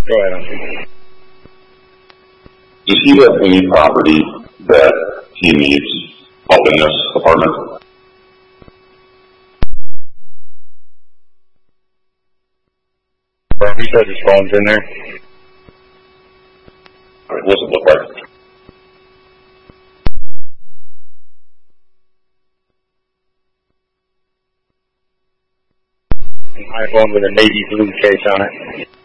Go ahead, Hunter. Does he have any property that he needs help in this apartment? He said his phone's in there. All right, what's it look like? An iPhone with a navy blue case on it.